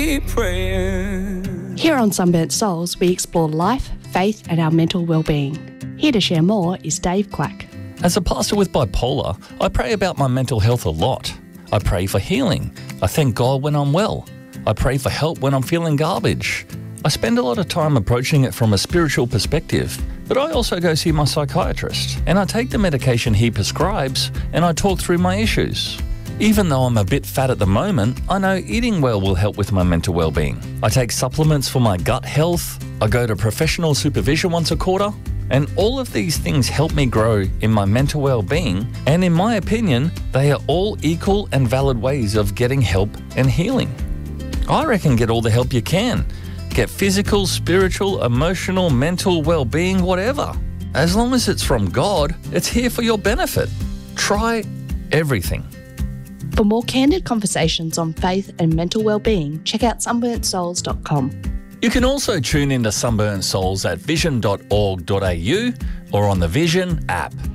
praying. Here on Sunburnt Souls, we explore life, faith and our mental well-being. Here to share more is Dave Quack. As a pastor with bipolar, I pray about my mental health a lot. I pray for healing. I thank God when I'm well. I pray for help when I'm feeling garbage. I spend a lot of time approaching it from a spiritual perspective, but I also go see my psychiatrist and I take the medication he prescribes and I talk through my issues. Even though I'm a bit fat at the moment, I know eating well will help with my mental well-being. I take supplements for my gut health. I go to professional supervision once a quarter. And all of these things help me grow in my mental well-being, and in my opinion, they are all equal and valid ways of getting help and healing. I reckon get all the help you can. Get physical, spiritual, emotional, mental well-being, whatever. As long as it's from God, it's here for your benefit. Try everything. For more candid conversations on faith and mental well-being, check out sunburntsouls.com. You can also tune into Sunburnt Souls at vision.org.au or on the Vision app.